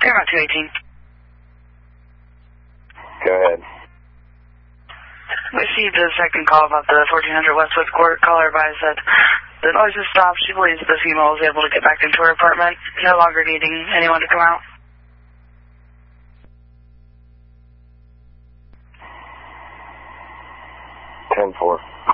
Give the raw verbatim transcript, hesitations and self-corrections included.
Paramount two eighteen. Go ahead. We received a second call about the fourteen hundred Westwood Court. Caller advised that the noise has stopped. She believes the female was able to get back into her apartment, no longer needing anyone to come out. ten four.